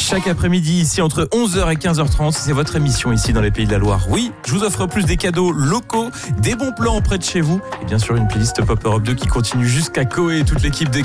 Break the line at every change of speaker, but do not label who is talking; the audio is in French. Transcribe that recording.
Chaque après-midi ici entre 11h et 15h30, c'est votre émission ici dans les Pays de la Loire. Oui, je vous offre plus des cadeaux locaux, des bons plans près de chez vous et bien sûr une playlist Pop Europe 2 qui continue jusqu'à Coé et toute l'équipe des